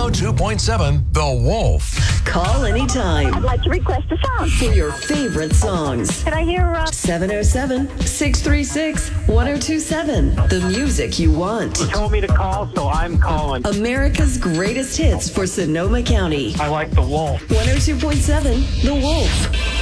102.7 The Wolf. Call anytime I'd like to request a song. for your favorite songs. Can I hear 707-636-1027. The music you want. Told me to call, so I'm calling. America's greatest hits for Sonoma County. I like the Wolf. 102.7 The Wolf.